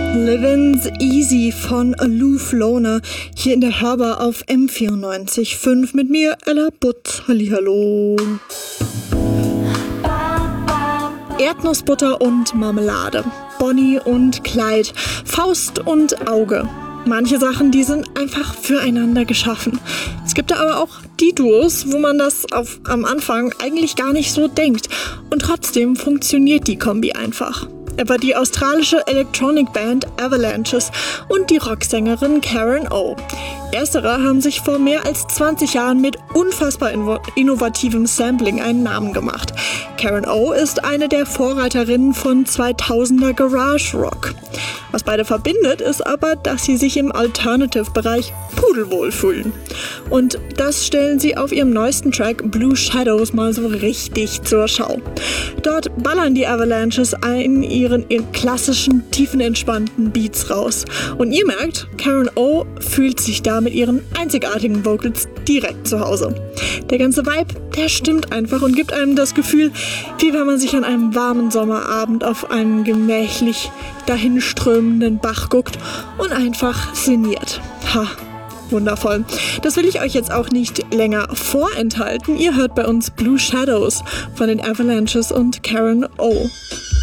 Living's Easy von Aloof Loner hier in der Hörbar auf M94.5 mit mir, Ella Butz. Hallihallo. Erdnussbutter und Marmelade, Bonnie und Clyde, Faust und Auge. Manche Sachen, die sind einfach füreinander geschaffen. Es gibt da aber auch die Duos, wo man das am Anfang eigentlich gar nicht so denkt. Und trotzdem funktioniert die Kombi einfach. Etwa die australische Electronic Band Avalanches und die Rocksängerin Karen O. Erstere haben sich vor mehr als 20 Jahren mit unfassbar innovativem Sampling einen Namen gemacht. Karen O ist eine der Vorreiterinnen von 2000er Garage Rock. Was beide verbindet, ist aber, dass sie sich im Alternative-Bereich pudelwohl fühlen. Und das stellen sie auf ihrem neuesten Track Blue Shadows mal so richtig zur Schau. Dort ballern die Avalanches in ihren klassischen, tiefenentspannten Beats raus. Und ihr merkt, Karen O fühlt sich da mit ihren einzigartigen Vocals direkt zu Hause. Der ganze Vibe, der stimmt einfach und gibt einem das Gefühl, wie wenn man sich an einem warmen Sommerabend auf einen gemächlich dahinströmenden Bach guckt und einfach sinniert. Ha, wundervoll. Das will ich euch jetzt auch nicht länger vorenthalten. Ihr hört bei uns Blue Shadows von den Avalanches und Karen O.